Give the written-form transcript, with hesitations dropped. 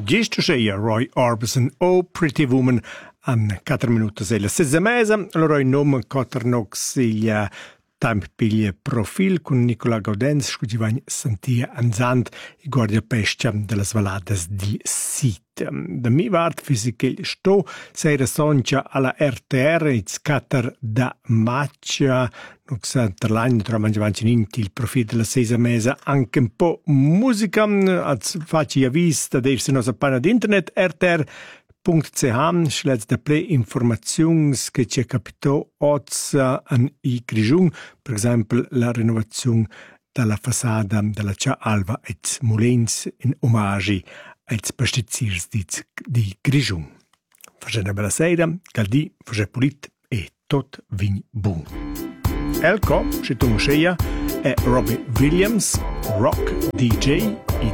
Gisto scheia Roy Orbison, Oh Pretty Woman, an 4 minutos e la 6 mesa. Allora in nome Coternox il tampiglia profil con Nicola Gaudenz, scugivain sentia anzant i guardia pescia delle svaladas di Sit. Da mi vart fisiche sto seira soncia alla RTR iz cater da matcha nux interline tra mangiavancinint il profil della 6 mesa anche un po' musica az faci a vista d'essa nostra pagina di internet rtr.ch schlez da play informazions che ci capitò oz an i Grischun, per esempio la renovazione della façada della Cia Alva et Molins in omagi als pestiziers di Grischun. Facendo bella sera, caldi, facendo pulit e tot vin bun. Elko, ci tu moscheia, è Robbie Williams, rock DJ,